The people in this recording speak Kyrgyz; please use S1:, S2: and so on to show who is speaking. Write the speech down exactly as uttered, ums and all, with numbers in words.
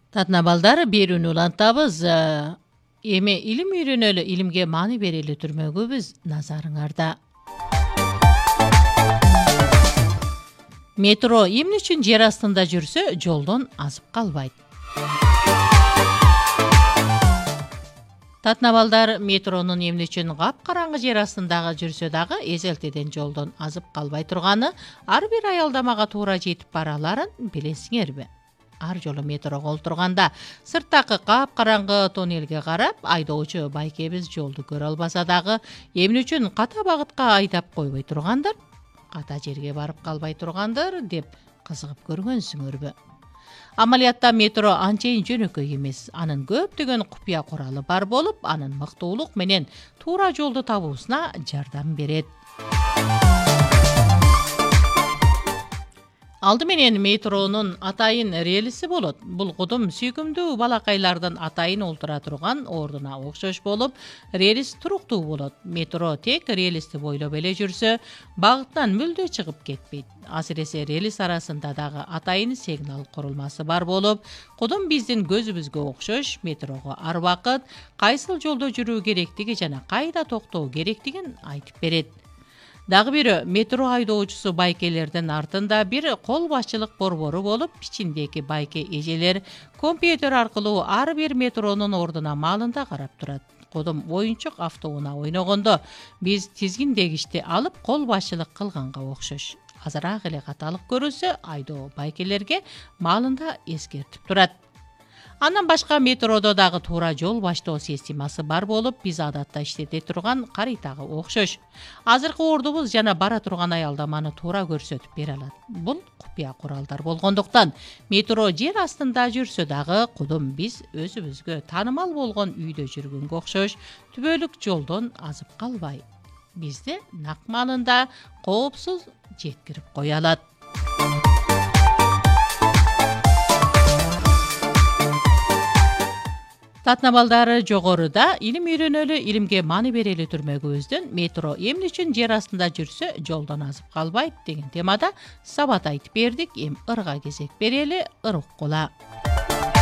S1: Татна балдар берүүнү улантабыз. Эми илим үйрөнөлү, илимге маани берели түрмөгүбүз назарыңарда. Метро эмне үчүн жер астында жүрсө, жолдон азып калбайт? Татна балдар метронун эмне үчүн капкараңгы жер астындагы жүрсө дагы эзелтеден жолдон азып калбай турганы, ар бир аялдамага туура жетип бараларын билесиңерби? Ар жолу метрого олтурганда сырттагы капкараңгы тоннелге карап, айдоочу байкебиз жолду көрө албаса дагы эмне үчүн ката багытка айдап койбой тургандыр? Ката жерге барып калбай тургандыр деп кызыгып көргөнсүңөрбү? Амалиятта метро анчейин жөнөкөй эмес. Анын көптөгөн купуя куралы бар болуп, анын мыктуулук менен туура жолду табуусуна жардам берет. Алды менен метронун атайын релиси болот. Бул кудум сүйкүмдүү балакайлардын атайын олтура турган ордуна окшош болуп, релис туруктуу болот. Метро тек релисти бойлоп эле жүрсө, багыттан мүлдө чыгып кетпейт. Асиресе релис арасында дагы атайын сигнал курулмасы бар болуп, кудум биздин көзүбүзгө окшош метрого ар убакыт кайсыл жолдо жүрүү керектиги жана кайда токтоо керектигин айтып берет. Дагы бирөө, метро айдоочусу байкелердин артында бир кол башчылык борбору болуп, ичиндеги байке эжелер компьютер аркылуу ар бир метронун ордуна маалында карап турат. Кудум оюнчук автоунаа ойногондо биз тизгиндегичти алып кол башчылык кылганга окшош. Азыраак эле каталык көрүлсө, айдоо байкелерге маалында эскертип турат. Андан башка метродо дагы туура жол баштоо системасы бар болуп, биз адатта иштете турган каритага окшош. Азыркы ордубуз жана бара турган аялдаманы туура көрсөтүп бере алат. Бул купуя куралдар болгондуктан метро жер астында жүрсө дагы кудум биз өзүбүзгө таанымал болгон үйдө жүргөнгө окшош түбөлүк жолдон азып калбай, бизди нак маанында коопсуз жеткирип кое алат. Татна балдары жогоруда илим үйрөнөлү, илимге маани берели түрмөгүбүздүн метро эмне үчүн жер астында жүрсө, жолдон азып калбайт деген темада сабат айтып бердик. Эми ырга кезек берели, ыр уккула.